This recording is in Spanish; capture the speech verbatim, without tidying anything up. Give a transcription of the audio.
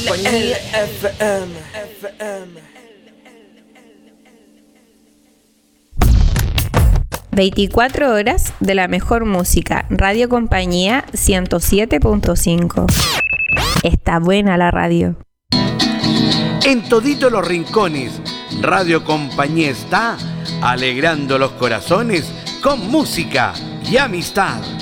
Compañía F M, F M. veinticuatro horas de la mejor música. Radio Compañía ciento siete punto cinco. Está buena la radio. En toditos los rincones, Radio Compañía está alegrando los corazones con música y amistad.